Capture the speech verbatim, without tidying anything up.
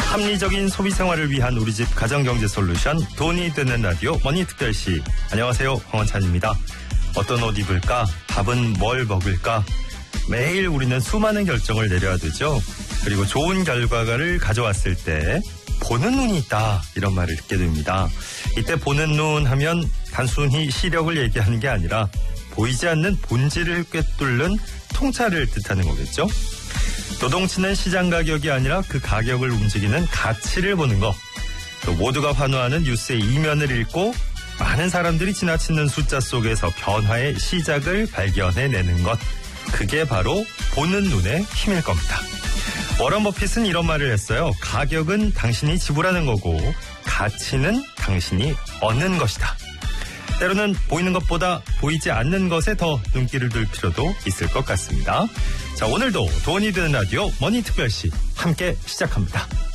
합리적인 소비 생활을 위한 우리 집 가정경제 솔루션 돈이 되는 라디오 머니특별시. 안녕하세요, 황원찬입니다. 어떤 옷 입을까? 밥은 뭘 먹을까? 매일 우리는 수많은 결정을 내려야 되죠. 그리고 좋은 결과를 가져왔을 때 보는 눈이 있다, 이런 말을 듣게 됩니다. 이때 보는 눈 하면 단순히 시력을 얘기하는 게 아니라 보이지 않는 본질을 꿰뚫는 통찰을 뜻하는 거겠죠. 노동치는 시장 가격이 아니라 그 가격을 움직이는 가치를 보는 것. 또 모두가 환호하는 뉴스의 이면을 읽고 많은 사람들이 지나치는 숫자 속에서 변화의 시작을 발견해내는 것. 그게 바로 보는 눈의 힘일 겁니다. 워런 버핏은 이런 말을 했어요. 가격은 당신이 지불하는 거고 가치는 당신이 얻는 것이다. 때로는 보이는 것보다 보이지 않는 것에 더 눈길을 둘 필요도 있을 것 같습니다. 자, 오늘도 돈이 되는 라디오 머니특별시 함께 시작합니다.